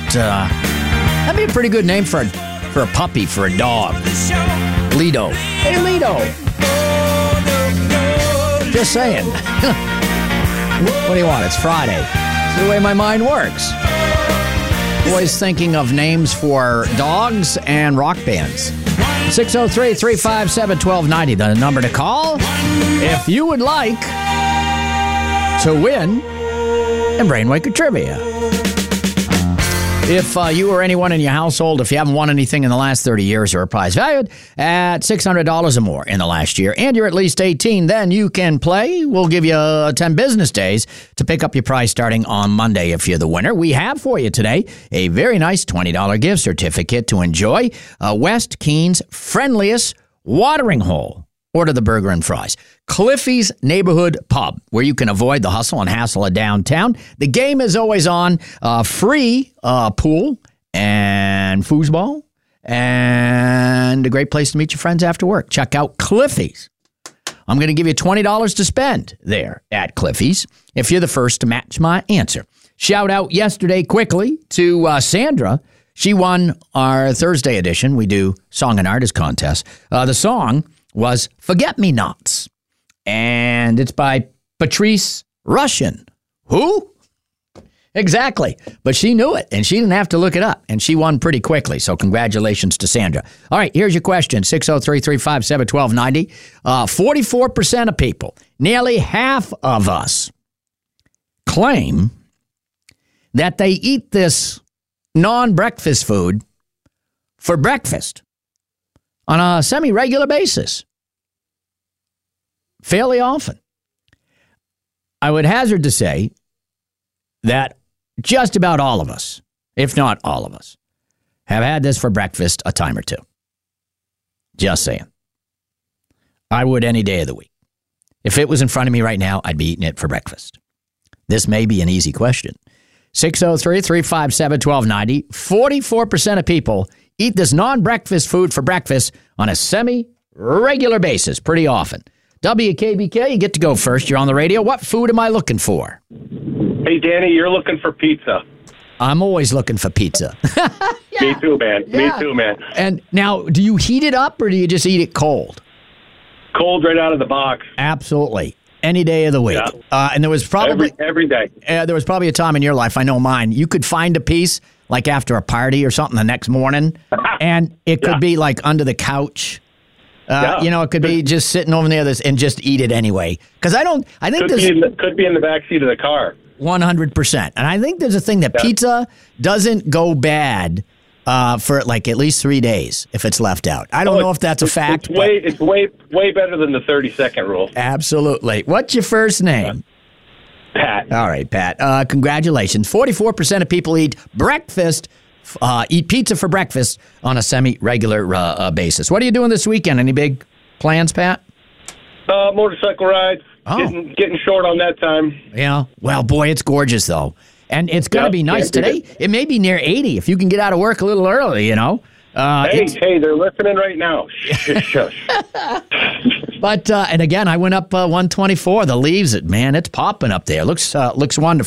that'd be a pretty good name for a puppy, for a dog. Lido. Hey, Lido. Just saying. What do you want? It's Friday. It's the way my mind works. Always thinking of names for dogs and rock bands. 603-357-1290, the number to call if you would like to win in Brainwaker Trivia. If you or anyone in your household, if you haven't won anything in the last 30 years or a prize valued at $600 or more in the last year, and you're at least 18, then you can play. We'll give you 10 business days to pick up your prize starting on Monday if you're the winner. We have for you today a very nice $20 gift certificate to enjoy West Keene's friendliest watering hole. Order the burger and fries. Cliffy's Neighborhood Pub, where you can avoid the hustle and hassle of downtown. The game is always on. Free pool and foosball, and a great place to meet your friends after work. Check out Cliffy's. I'm going to give you $20 to spend there at Cliffy's if you're the first to match my answer. Shout out yesterday quickly to Sandra. She won our Thursday edition. We do Song and Artist Contest. The song was Forget-Me-Nots, and it's by Patrice Rushen. Who? Exactly. But she knew it, and she didn't have to look it up, and she won pretty quickly, so congratulations to Sandra. All right, here's your question, 603-357-1290. 44% of people, nearly half of us, claim that they eat this non-breakfast food for breakfast on a semi-regular basis, fairly often. I would hazard to say that just about all of us, if not all of us, have had this for breakfast a time or two. Just saying. I would any day of the week. If it was in front of me right now, I'd be eating it for breakfast. This may be an easy question. 603-357-1290. 44% of people eat this non-breakfast food for breakfast on a semi-regular basis, pretty often. WKBK, you get to go first. You're on the radio. What food am I looking for? Hey, Danny, you're looking for pizza. I'm always looking for pizza. Yeah. Me too, man. Yeah. Me too, man. And now, do you heat it up or do you just eat it cold? Cold right out of the box. Absolutely. Any day of the week. Yeah. And there was probably... Every day. There was probably a time in your life, I know mine, you could find a piece like after a party or something the next morning, and it could be like under the couch. You know, it could be just sitting over there and just eat it anyway. Because I think could be in the back seat of the car. 100%. And I think there's a thing that pizza doesn't go bad for like at least 3 days if it's left out. I don't know if that's a fact. It's way better than the 30-second rule. Absolutely. What's your first name? Pat. All right, Pat. Congratulations. 44% of people eat pizza for breakfast on a semi-regular basis. What are you doing this weekend? Any big plans, Pat? Motorcycle rides. Getting short on that time. Yeah. Well, boy, it's gorgeous, though. And it's going to be nice today. It may be near 80 if you can get out of work a little early, you know. Hey, they're listening right now. Shush. But, and again, I went up 124. The leaves, man, it's popping up there. Looks wonderful.